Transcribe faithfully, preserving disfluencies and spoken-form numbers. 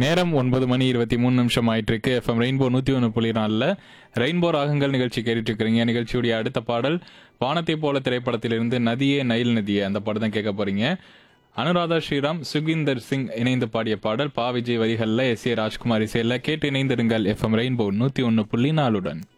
நேரம் ஒன்பது மணி இருபத்தி மூணு நிமிஷம் ஆயிட்டு இருக்கு. எஃப்எம் ரெயின்போ நூற்றி ஒன்று புள்ளி நாலில் ரெயின்போ ராகங்கள் நிகழ்ச்சி கேட்டுட்டு இருக்கிறீங்க. நிகழ்ச்சியுடைய அடுத்த பாடல் வானத்தை போல திரைப்படத்திலிருந்து நதியே நைல் நதியே அந்த பாடம் தான் கேட்க போறீங்க. அனுராதா ஸ்ரீராம், சுகிந்தர் சிங் இணைந்து பாடிய பாடல். பா விஜய் வரிகளில் எஸ் ஏ ராஜ்குமார் இசையில் கேட்டு இணைந்திருங்கள் எஃப்எம் ரெயின்போ நூற்றி ஒன்று புள்ளி நாலுடன்.